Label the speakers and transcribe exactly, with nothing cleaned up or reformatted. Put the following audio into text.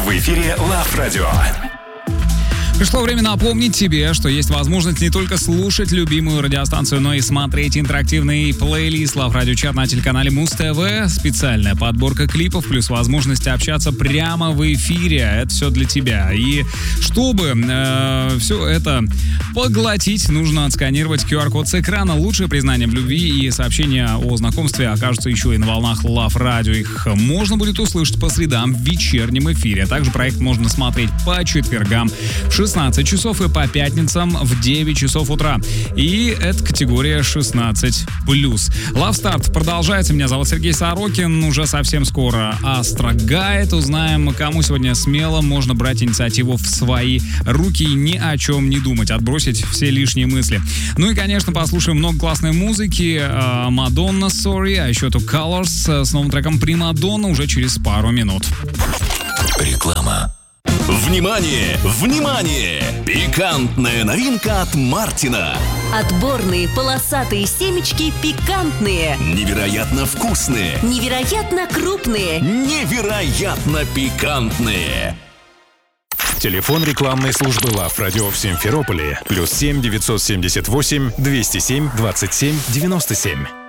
Speaker 1: В эфире Love Radio.
Speaker 2: Пришло время напомнить тебе, что есть возможность не только слушать любимую радиостанцию, но и смотреть интерактивный плейлист Love Radio Chat на телеканале Муз-ТВ. Специальная подборка клипов, плюс возможность общаться прямо в эфире. Это все для тебя. И чтобы э, все это поглотить, нужно отсканировать ку ар-код с экрана. Лучшее признание в любви и сообщения о знакомстве окажутся еще и на волнах Love Radio. Их можно будет услышать по средам в вечернем эфире. Также проект можно смотреть по четвергам в шестнадцать часов и по пятницам в девять часов утра. И это категория шестнадцать плюс. Love Start продолжается. Меня зовут Сергей Сорокин. Уже совсем скоро Астро Гайд. Узнаем, кому сегодня смело можно брать инициативу в свои руки и ни о чем не думать. Отбросить все лишние мысли. Ну и, конечно, послушаем много классной музыки. Madonna Sorry, а еще тут Colors с новым треком Примадонна уже через пару минут.
Speaker 1: Реклама.
Speaker 3: Внимание! Внимание! Пикантная новинка от Мартина.
Speaker 4: Отборные полосатые семечки пикантные.
Speaker 3: Невероятно вкусные.
Speaker 4: Невероятно крупные.
Speaker 3: Невероятно пикантные.
Speaker 1: Телефон рекламной службы Love Radio в Симферополе. Плюс семь девятьсот семьдесят восемь двести семь двадцать семь девяносто семь.